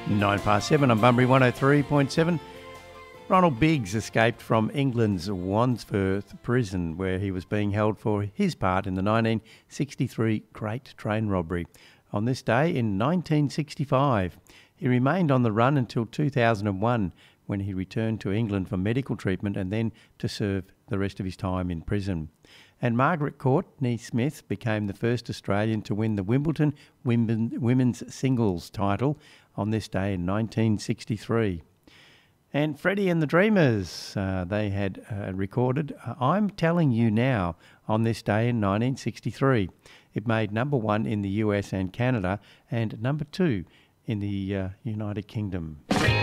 7 on Bunbury 103.7. Ronald Biggs escaped from England's Wandsworth prison, where he was being held for his part in the 1963 Great Train Robbery. On this day in 1965, he remained on the run until 2001, when he returned to England for medical treatment and then to serve the rest of his time in prison. And Margaret Courtney Smith became the first Australian to win the Wimbledon women's singles title on this day in 1963. And Freddie and the Dreamers, they had recorded I'm Telling You Now on this day in 1963. It made number 1 in the US and Canada and number 2 in the United Kingdom.